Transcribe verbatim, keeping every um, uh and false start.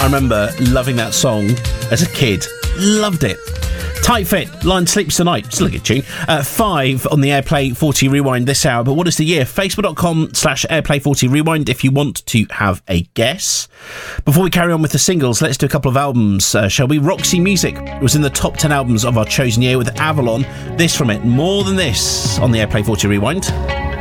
I remember loving that song as a kid. Loved it. Tight Fit, Lion Sleeps Tonight. Still a good tune. Uh, five on the Airplay forty Rewind this hour. But what is the year? Facebook.com slash Airplay forty Rewind if you want to have a guess. Before we carry on with the singles, let's do a couple of albums, uh, shall we? Roxy Music was in the top ten albums of our chosen year with Avalon. This from it, More Than This, on the Airplay forty Rewind.